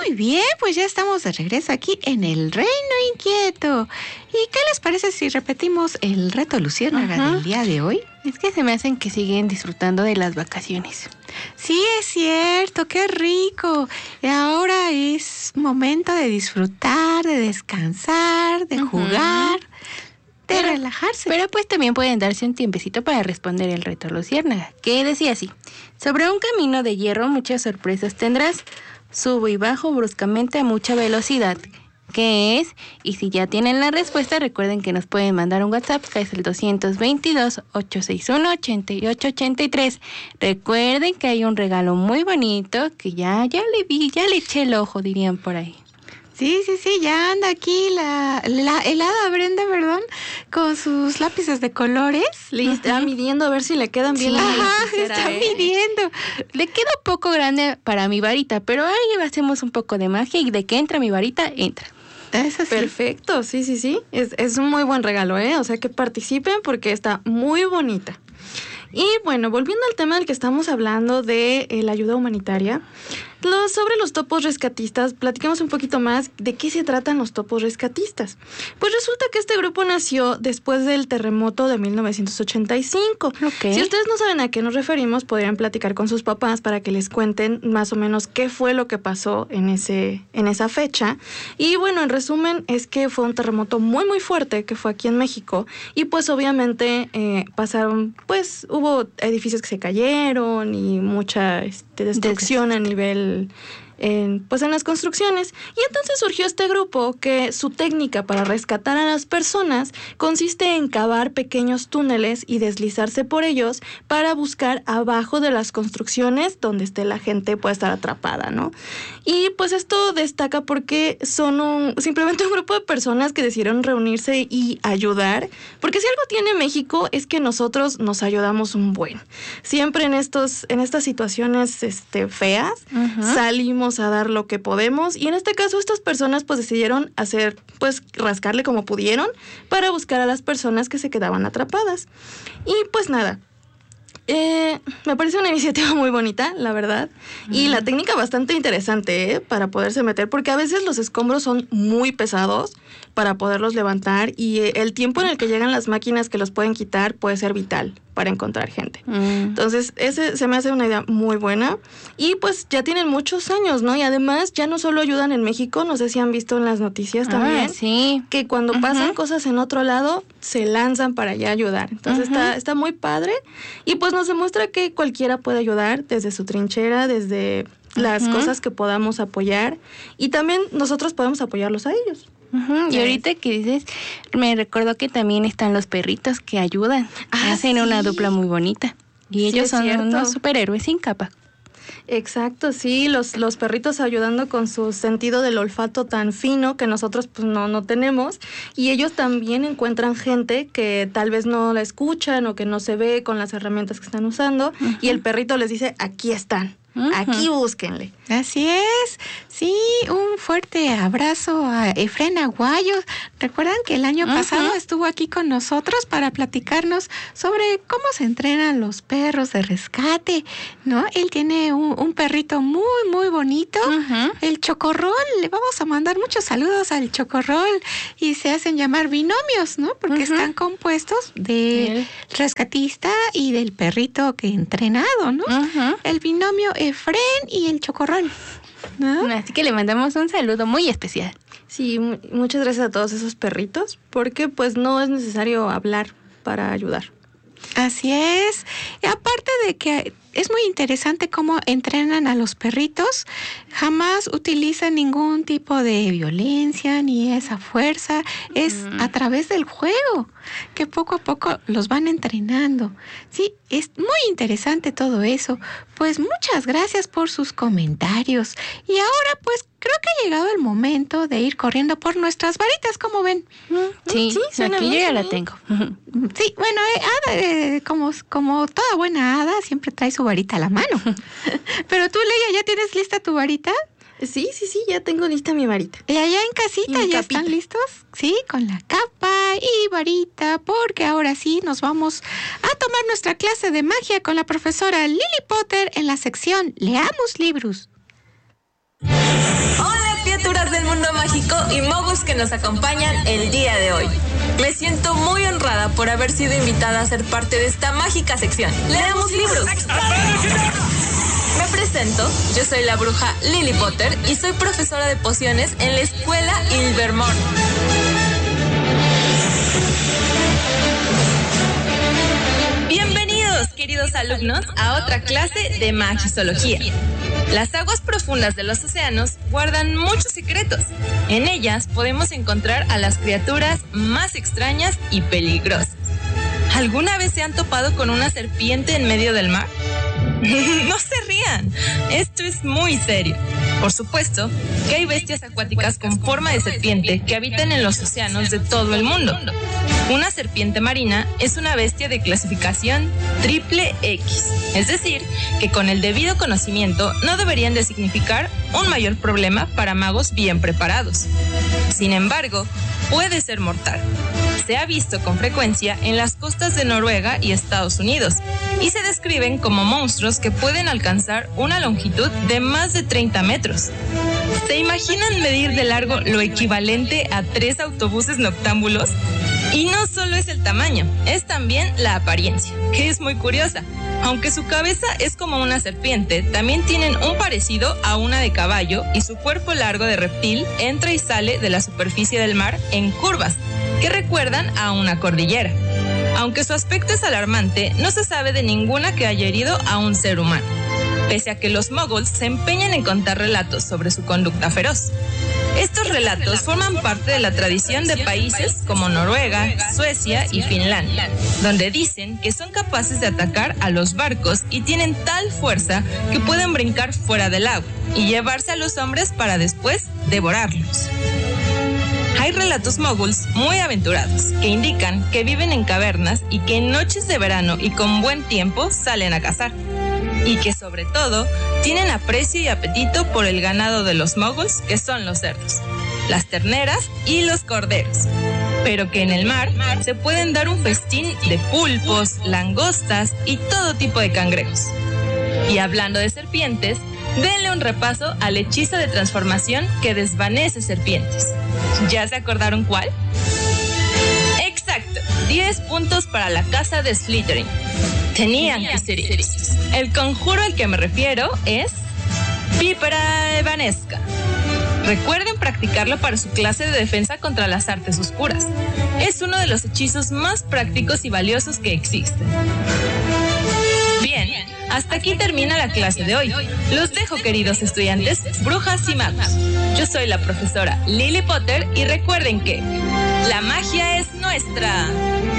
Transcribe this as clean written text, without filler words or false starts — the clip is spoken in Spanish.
Muy bien, pues ya estamos de regreso aquí en el Reino Inquieto. ¿Y qué les parece si repetimos el reto luciérnaga del día de hoy? Es que se me hacen que siguen disfrutando de las vacaciones. Sí, es cierto, qué rico. Y ahora es momento de disfrutar, de descansar, de jugar, de relajarse. Pero pues también pueden darse un tiempecito para responder el reto luciérnaga, que decía así: sobre un camino de hierro muchas sorpresas tendrás. Subo y bajo bruscamente a mucha velocidad. ¿Qué es? Y si ya tienen la respuesta, recuerden que nos pueden mandar un WhatsApp, que es el 222-861-8883. Recuerden que hay un regalo muy bonito que ya le vi, ya le eché el ojo, dirían por ahí. Sí, ya anda aquí la helada Brenda, perdón, con sus lápices de colores. Le está midiendo a ver si le quedan bien. Está midiendo. Le queda un poco grande para mi varita, pero ahí hacemos un poco de magia y de que entra mi varita, entra. Es así. Perfecto, sí. Es un muy buen regalo, O sea, que participen porque está muy bonita. Y bueno, volviendo al tema del que estamos hablando de la ayuda humanitaria, sobre los topos rescatistas, platicamos un poquito más de qué se tratan los topos rescatistas. Pues resulta que este grupo nació después del terremoto de 1985. Okay. Si ustedes no saben a qué nos referimos, podrían platicar con sus papás para que les cuenten más o menos qué fue lo que pasó en esa fecha. Y bueno, en resumen, es que fue un terremoto muy, muy fuerte que fue aquí en México. Y pues obviamente hubo edificios que se cayeron y mucha destrucción a nivel en las construcciones. Y entonces surgió este grupo que su técnica para rescatar a las personas consiste en cavar pequeños túneles y deslizarse por ellos para buscar abajo de las construcciones donde esté la gente puede estar atrapada, ¿no? Y pues esto destaca porque son simplemente un grupo de personas que decidieron reunirse y ayudar, porque si algo tiene México es que nosotros nos ayudamos un buen. Siempre en estas situaciones feas, salimos a dar lo que podemos, y en este caso estas personas pues decidieron rascarle como pudieron para buscar a las personas que se quedaban atrapadas. Y pues nada, me parece una iniciativa muy bonita, la verdad, y la técnica bastante interesante, para poderse meter, porque a veces los escombros son muy pesados para poderlos levantar, y el tiempo en el que llegan las máquinas que los pueden quitar puede ser vital para encontrar gente. Entonces, ese se me hace una idea muy buena, y pues ya tienen muchos años, ¿no? Y además ya no solo ayudan en México, no sé si han visto en las noticias también, sí, que cuando pasan cosas en otro lado, se lanzan para allá a ayudar. Entonces está muy padre, y pues nos demuestra que cualquiera puede ayudar desde su trinchera, desde las cosas que podamos apoyar, y también nosotros podemos apoyarlos a ellos. Y ahorita que dices, me recuerdo que también están los perritos que ayudan, hacen una dupla muy bonita, y ellos son unos superhéroes sin capa. Exacto, sí, los perritos ayudando con su sentido del olfato tan fino que nosotros pues no tenemos, y ellos también encuentran gente que tal vez no la escuchan o que no se ve con las herramientas que están usando, y el perrito les dice, aquí están. Aquí búsquenle. Así es. Sí, un fuerte abrazo a Efrén Aguayo. ¿Recuerdan que el año pasado estuvo aquí con nosotros para platicarnos sobre cómo se entrenan los perros de rescate, ¿no? Él tiene un perrito muy, muy bonito, el Chocorrol. Le vamos a mandar muchos saludos al Chocorrol, y se hacen llamar binomios, ¿no? Porque están compuestos del rescatista y del perrito que entrenado, ¿no? El binomio Efrén y el Chocorrol, ¿no? Así que le mandamos un saludo muy especial. Sí, muchas gracias a todos esos perritos, porque pues no es necesario hablar para ayudar. Así es. Y aparte de que es muy interesante cómo entrenan a los perritos, jamás utilizan ningún tipo de violencia ni esa fuerza, es a través del juego que poco a poco los van entrenando. Sí, es muy interesante todo eso. Pues muchas gracias por sus comentarios. Y ahora pues creo que ha llegado el momento de ir corriendo por nuestras varitas, ¿cómo ven? Sí, aquí yo ya la tengo. Sí, bueno, Ada, como toda buena hada, siempre trae su varita a la mano. Pero tú, Leia, ¿ya tienes lista tu varita? Sí, ya tengo lista mi varita. Y allá en casita ya están listos, sí, con la capa y varita, porque ahora sí nos vamos a tomar nuestra clase de magia con la profesora Lily Potter en la sección Leamos Libros. ¡Hola! criaturas del mundo mágico y moguls que nos acompañan el día de hoy. Me siento muy honrada por haber sido invitada a ser parte de esta mágica sección. ¡Leamos libros! Me presento, yo soy la bruja Lily Potter y soy profesora de pociones en la escuela Ilvermorny. Bienvenidos, queridos alumnos, a otra clase de magizoología. Las aguas profundas de los océanos guardan muchos secretos. En ellas podemos encontrar a las criaturas más extrañas y peligrosas. ¿Alguna vez se han topado con una serpiente en medio del mar? No se rían, esto es muy serio. Por supuesto que hay bestias acuáticas con forma de serpiente que habitan en los océanos de todo el mundo. Una serpiente marina es una bestia de clasificación triple X, es decir, que con el debido conocimiento no deberían de significar un mayor problema para magos bien preparados. Sin embargo, puede ser mortal. Se ha visto con frecuencia en las costas de Noruega y Estados Unidos y se describen como monstruos que pueden alcanzar una longitud de más de 30 metros. ¿Se imaginan medir de largo lo equivalente a 3 autobuses noctámbulos? Y no solo es el tamaño, es también la apariencia, que es muy curiosa. Aunque su cabeza es como una serpiente, también tienen un parecido a una de caballo y su cuerpo largo de reptil entra y sale de la superficie del mar en curvas que recuerdan a una cordillera. Aunque su aspecto es alarmante, no se sabe de ninguna que haya herido a un ser humano, pese a que los moguls se empeñan en contar relatos sobre su conducta feroz. Estos relatos forman parte de la tradición de países como Noruega, Suecia y Finlandia, donde dicen que son capaces de atacar a los barcos y tienen tal fuerza que pueden brincar fuera del agua y llevarse a los hombres para después devorarlos. Hay relatos moguls muy aventurados que indican que viven en cavernas y que en noches de verano y con buen tiempo salen a cazar. Y que sobre todo tienen aprecio y apetito por el ganado de los moguls, que son los cerdos, las terneras y los corderos. Pero que en el mar se pueden dar un festín de pulpos, langostas y todo tipo de cangrejos. Y hablando de serpientes, denle un repaso al hechizo de transformación que desvanece serpientes. ¿Ya se acordaron cuál? Exacto, 10 puntos para la casa de Slytherin. Tenían que ser ellos. El conjuro al que me refiero es Vípera Evanesca. Recuerden practicarlo para su clase de defensa contra las artes oscuras. Es uno de los hechizos más prácticos y valiosos que existen. Bien, hasta aquí termina la clase de hoy. Los dejo, queridos estudiantes, brujas y magos. Yo soy la profesora Lily Potter y recuerden que la magia es nuestra.